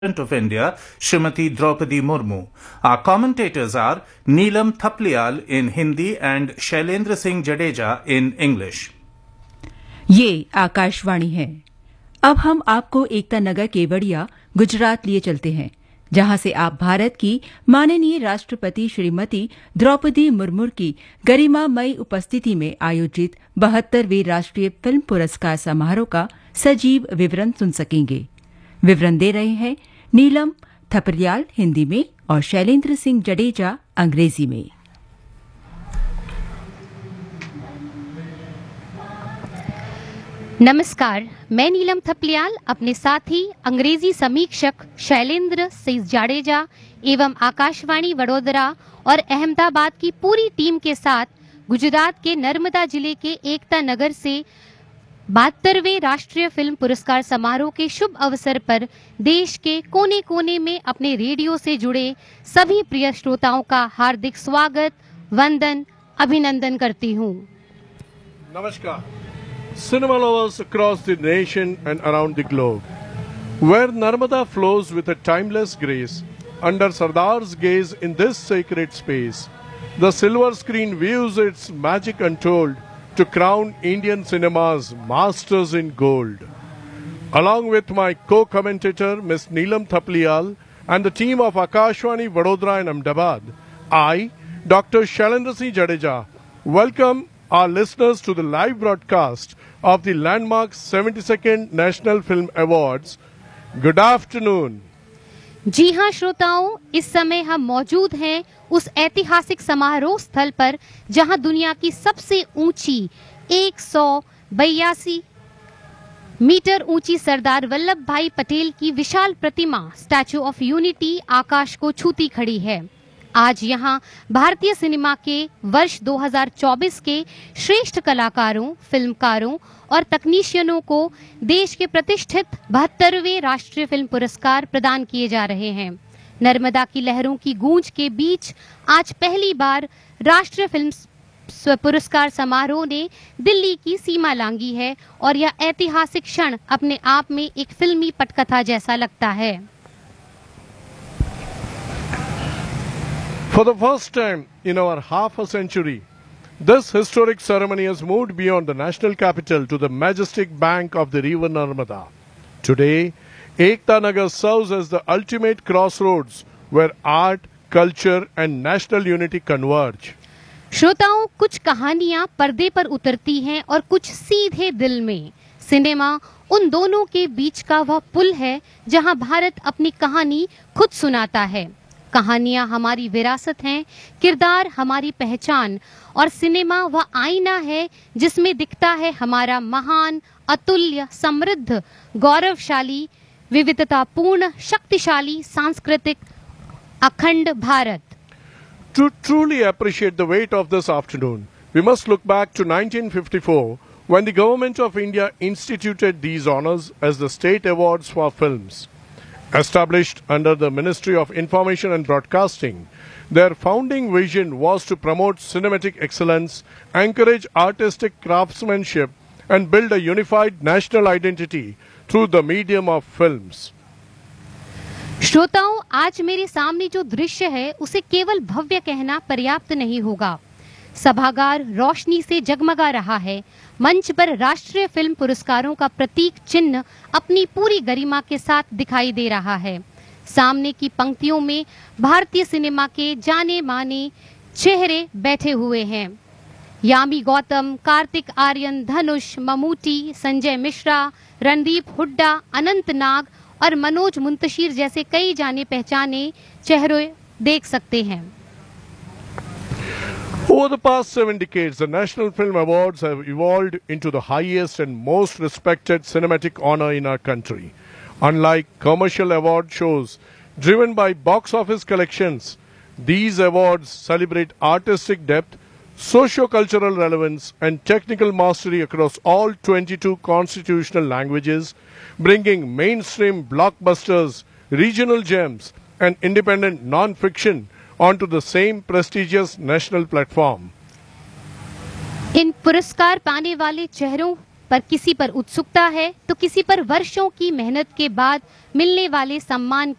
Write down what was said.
of India, Srimati Draupadi Murmu. Our commentators are Neelam Thapliyal in Hindi and Shailendra Singh Jadeja in English. ये आकाशवाणी है। अब हम आपको एकता नगर केवड़िया गुजरात लिए चलते हैं, जहां से आप भारत की माननीय राष्ट्रपति श्रीमती द्रौपदी मुर्मू की गरिमामयी उपस्थिति में आयोजित 72वें राष्ट्रीय फिल्म पुरस्कार समारोह का सजीव विवरण सुन सकेंगे। विवरण दे रहे हैं नीलम थपलियाल हिंदी में और शैलेंद्र सिंह जडेजा अंग्रेजी में। नमस्कार, मैं नीलम थपलियाल अपने साथी अंग्रेजी समीक्षक शैलेंद्र सिंह जाडेजा एवं आकाशवाणी वडोदरा और अहमदाबाद की पूरी टीम के साथ गुजरात के नर्मदा जिले के एकता नगर से 72वें राष्ट्रीय फिल्म पुरस्कार समारोह के शुभ अवसर पर देश के कोने कोने में अपने रेडियो से जुड़े सभी प्रिय श्रोताओं का हार्दिक स्वागत, वंदन, अभिनंदन करती हूँ। नमस्कार। Cinema lovers across the nation and around the globe, where Narmada flows with a timeless grace under Sardar's gaze in this sacred space, the silver screen views its magic untold to crown Indian cinema's masters in gold. Along with my co-commentator Ms. Neelam Thapliyal and the team of Akashwani Vadodara and Ahmedabad, I, Dr. Shailendra Singh Jadeja, welcome our listeners to the live broadcast of the landmark 72nd National Film Awards. Good afternoon. जी हाँ श्रोताओं, इस समय हम मौजूद हैं उस ऐतिहासिक समारोह स्थल पर जहां दुनिया की सबसे ऊंची 182 मीटर ऊंची सरदार वल्लभ भाई पटेल की विशाल प्रतिमा स्टैचू ऑफ यूनिटी आकाश को छूती खड़ी है। आज यहाँ भारतीय सिनेमा के वर्ष 2024 के श्रेष्ठ कलाकारों, फिल्मकारों और तकनीशियनों को देश के प्रतिष्ठित 72वें राष्ट्रीय फिल्म पुरस्कार प्रदान किए जा रहे हैं। नर्मदा की लहरों की गूंज के बीच आज पहली बार राष्ट्रीय फिल्म पुरस्कार समारोह ने दिल्ली की सीमा लांघी है और यह ऐतिहासिक क्षण अपने आप में एक फिल्मी पटकथा जैसा लगता है। For the first time in our half a century, this historic ceremony has moved beyond the national capital to the majestic bank of the river Narmada. Today, Ekta Nagar serves as the ultimate crossroads where art, culture and national unity converge. श्रोताओं, कुछ कहानियां पर्दे पर उतरती हैं और कुछ सीधे दिल में। सिनेमा उन दोनों के बीच का वह पुल है जहां भारत अपनी कहानी खुद सुनाता है। कहानियां हमारी विरासत हैं, किरदार हमारी पहचान और सिनेमा वह आईना है जिसमें दिखता है हमारा महान, अतुल्य, समृद्ध, गौरवशाली, विविधतापूर्ण, शक्तिशाली, सांस्कृतिक अखंड Bharat. To truly appreciate the weight of this afternoon, we must look back to 1954 when the Government of India instituted these honors as the State Awards for Films. Established under the Ministry of Information and Broadcasting, their founding vision was to promote cinematic excellence, encourage artistic craftsmanship, and build a unified national identity through the medium of films. श्रोताओं, आज मेरे सामने जो दृश्य है उसे केवल भव्य कहना पर्याप्त नहीं होगा। सभागार रोशनी से जगमगा रहा है। मंच पर राष्ट्रीय फिल्म पुरस्कारों का प्रतीक चिन्ह अपनी पूरी गरिमा के साथ दिखाई दे रहा है। सामने की पंक्तियों में भारतीय सिनेमा के जाने माने चेहरे बैठे हुए हैं। यामी गौतम, कार्तिक आर्यन, धनुष, ममूटी, संजय मिश्रा, रणदीप हुड्डा, अनंत नाग और मनोज मुंतशिर जैसे कई जाने पहचाने चेहरे देख सकते हैं। Over the past 7 decades, the National Film Awards have evolved into the highest and most respected cinematic honor in our country. Unlike commercial award shows driven by box office collections, these awards celebrate artistic depth, socio-cultural relevance and technical mastery across all 22 constitutional languages, bringing mainstream blockbusters, regional gems and independent non-fiction onto the same prestigious national platform. इन पुरस्कार पाने वाले चेहरों पर किसी पर उत्सुकता है तो किसी पर वर्षों की मेहनत के बाद मिलने वाले सम्मान